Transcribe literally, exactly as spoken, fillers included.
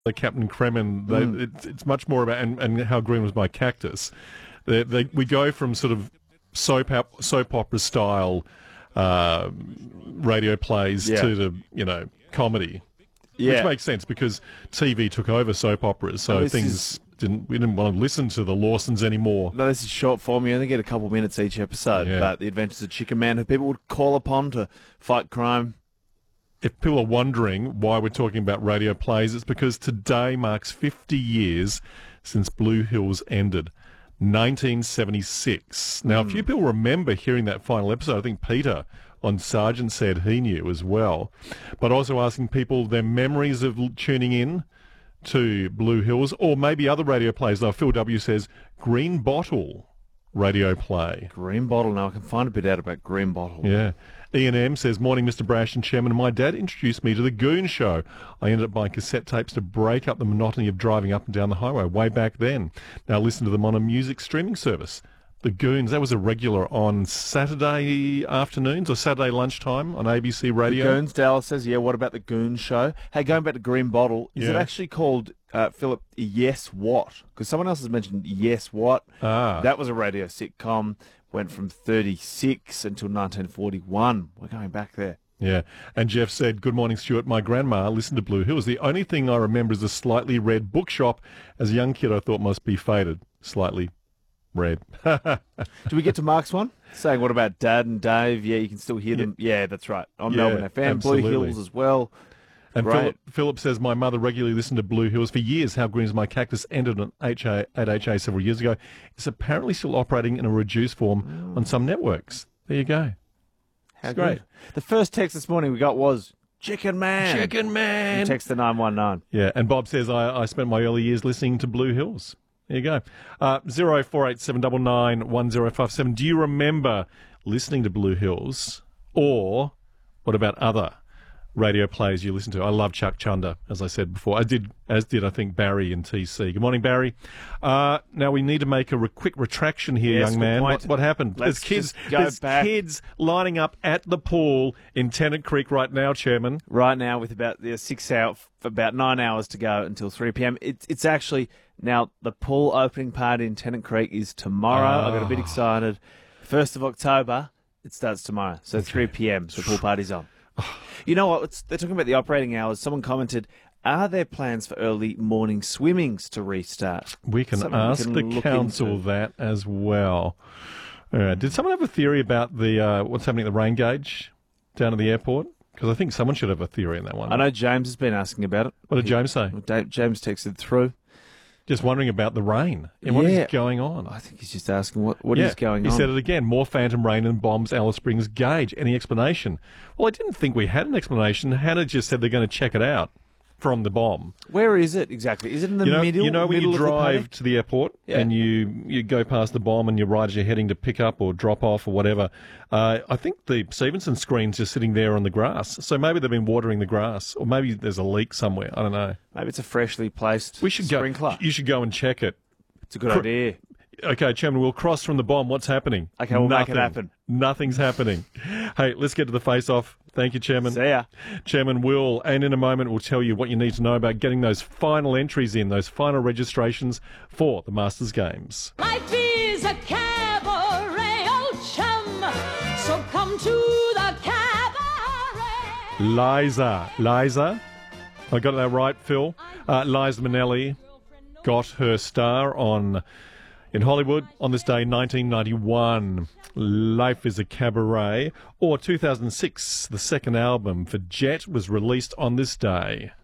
the Captain Kremen. They, Mm. it's, it's much more about and, and how green was my cactus. They, they, we go from sort of soap op- soap opera style uh, radio plays Yeah. to the you know comedy, Yeah. which makes sense because T V took over soap operas, so And this things is- didn't. We didn't want to listen to the Lawsons anymore. No, this is short form. You only get a couple of minutes each episode Yeah. about the adventures of Chicken Man, who people would call upon to fight crime. If people are wondering why we're talking about radio plays, it's because today marks fifty years since Blue Hills ended, nineteen seventy-six. Now, a few people remember hearing that final episode. I think Peter on Sergeant said he knew as well. But also asking people their memories of l- tuning in to Blue Hills or maybe other radio plays. Now, Phil W. says Green Bottle radio play. Green Bottle. Now, I can find a bit out about Green Bottle. Yeah. Ian M says, morning, Mister Brash and Chairman. My dad introduced me to the Goon Show. I ended up buying cassette tapes to break up the monotony of driving up and down the highway way back then. Now listen to them on a music streaming service. The Goons, that was a regular on Saturday afternoons or Saturday lunchtime on A B C The Radio. Goons, Dallas says, yeah, what about the Goon Show? Hey, going back to Green Bottle, is it Yeah. actually called, uh, Philip, Yes What? Because someone else has mentioned Yes What. Ah. That was a radio sitcom, went from thirty-six until nineteen forty-one. We're going back there. Yeah. And Jeff said, good morning, Stuart. My grandma listened to Blue Hills. The only thing I remember is a slightly red bookshop. As a young kid, I thought must be faded. Slightly red. Do we get to Mark's one? Saying, what about Dad and Dave? Yeah, you can still hear them. Yeah, that's right. On Yeah, Melbourne F M, Blue absolutely. Hills as well. And Great. Philip, Philip says, my mother regularly listened to Blue Hills for years. How Green is My Cactus ended on H A, at H A several years ago. It's apparently still operating in a reduced form on some networks. There you go. How It's great. good. The first text this morning we got was, Chicken Man. Chicken Man. You text the nine one nine. Yeah, and Bob says, I, I spent my early years listening to Blue Hills. There you go. Uh, zero four eight seven nine nine one zero five seven. Do you remember listening to Blue Hills? Or what about other radio plays you listen to? I love Chuck Chunder, as I said before. I did, as did, I think, Barry and T C. Good morning, Barry. Uh, now, we need to make a re- quick retraction here, Yes, young good man. point. What, what happened? Let's there's kids, just go there's back. kids lining up at the pool in Tennant Creek right now, Chairman. Right now, with about there's six hour, about nine hours to go until three p.m. It's it's actually now the pool opening party in Tennant Creek is tomorrow. I got a bit Ah. excited. First of October, it starts tomorrow, so three p.m. So the pool party's on. You know what? It's, they're talking about the operating hours. Someone commented, "Are there plans for early morning swimmings to restart?" We can Something we ask can the look council into. that as well. All right. Did someone have a theory about the uh, what's happening at the rain gauge down at the airport? Because I think someone should have a theory on that one. I know James has been asking about it. What did James say? Dave, James texted through. Just wondering about the rain and what is Yeah. going on. I think he's just asking what what is yeah, going he on. said it again. More phantom rain and bombs Alice Springs gauge. Any explanation? Well, I didn't think we had an explanation. Hannah just said they're going to check it out from the bomb. Where is it exactly? Is it in the you know, middle? you know when middle you of the drive paddock? to the airport Yeah. and you, you go past the bomb and you ride as you're heading to pick up or drop off or whatever. Uh, I think the Stevenson screen's just sitting there on the grass. So maybe they've been watering the grass, or maybe there's a leak somewhere. I don't know. Maybe it's a freshly placed We should sprinkler. go. You should go and check it. It's a good Cr- idea. Okay, Chairman, we'll cross from the bomb. What's happening? Okay, we'll make it Nothing. happen. Nothing's happening. Hey, let's get to the face-off. Thank you, Chairman. See ya. Chairman will, and in a moment, will tell you what you need to know about getting those final entries in, those final registrations for the Masters Games. Life is a cabaret, old chum, so come to the cabaret. Liza. Liza. I got that right, Phil. Uh, Liza Minnelli got her star on in Hollywood on this day, nineteen ninety-one. Life is a Cabaret. Or two thousand six, the second album for Jet was released on this day.